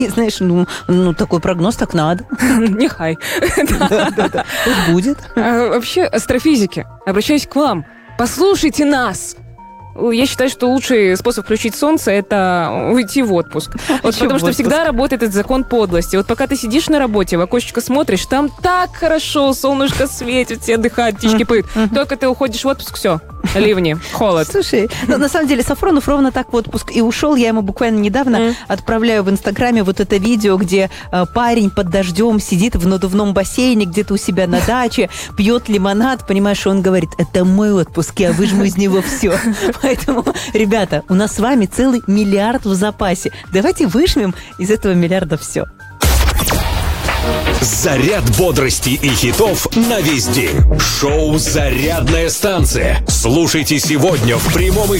И знаешь, такой прогноз так надо. Нехай. Да. Пусть будет. Вообще, астрофизики, обращаюсь к вам. Послушайте нас. Я считаю, что лучший способ включить солнце – это уйти в отпуск. Потому что всегда работает этот закон подлости. Вот пока ты сидишь на работе, в окошечко смотришь, там так хорошо, солнышко светит, все отдыхают, птички поют. Только ты уходишь в отпуск, все, ливни, холод. Слушай, на самом деле Сафронов ровно так в отпуск и ушел. Я ему буквально недавно отправляю в Инстаграме вот это видео, где парень под дождем сидит в надувном бассейне где-то у себя на даче, пьет лимонад, понимаешь, он говорит, это мой отпуск, я выжму из него все. Поэтому, ребята, у нас с вами целый миллиард в запасе. Давайте выжмем из этого миллиарда все. Заряд бодрости и хитов на весь день. Шоу «Зарядная станция». Слушайте сегодня в прямом эфире